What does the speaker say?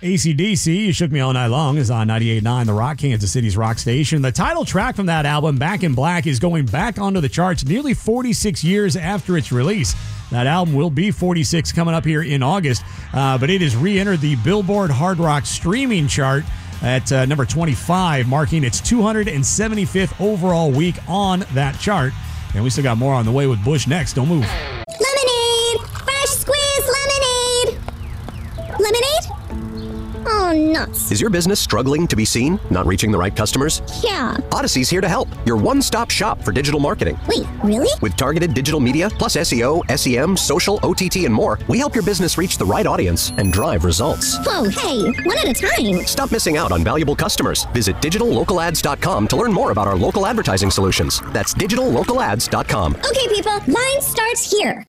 AC/DC, You Shook Me All Night Long, is on 98.9 The Rock, Kansas City's rock station. The title track from that album, Back in Black, is going back onto the charts nearly 46 years after its release. That album will be 46 coming up here in August, but it has re-entered the Billboard Hard Rock streaming chart at number 25, marking its 275th overall week on that chart. And we still got more on the way with Bush next. Don't move. Lemonade! Fresh squeezed lemonade! Lemonade? Oh, nuts. Is your business struggling to be seen? Not reaching the right customers? Yeah. Odyssey's here to help. Your one-stop shop for digital marketing. Wait, really? With targeted digital media, plus SEO, SEM, social, OTT, and more, we help your business reach the right audience and drive results. Whoa, hey, one at a time. Stop missing out on valuable customers. Visit digitallocalads.com to learn more about our local advertising solutions. That's digitallocalads.com. Okay, people, line starts here.